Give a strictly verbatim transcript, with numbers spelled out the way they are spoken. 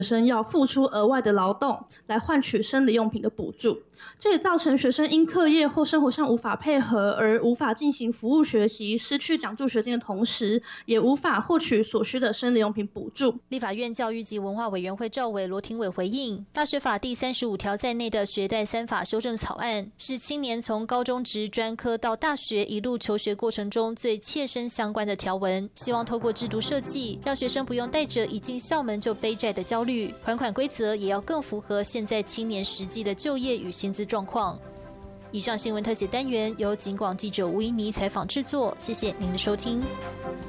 生要付出额外的劳动来换取生理用品的补助，这也造成学生因课业或生活上无法配合而无法进行服务学习，失去奖助学金的同时，也无法获取所需的生理用品补助。 立法院教育及文化委员会召委罗廷伟回应，大学法第三十五条在内的学贷三法修正草案，是青年从高中职专科到大学一路求学过程中最切身相关的条文，希望透过制度设计，让学生不用带着一进校门就背债的焦虑。还款规则也要更符合现在青年实际的就业与薪资状况。以上新闻特写单元由警广记者吴依妮采访制作，谢谢您的收听。